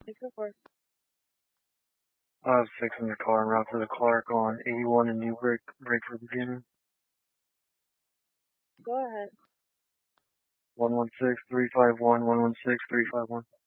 I was fixing the car en route to the Clark on 81 and Newburgh, Breakford, Virginia. Go ahead. 116-351, 116-351.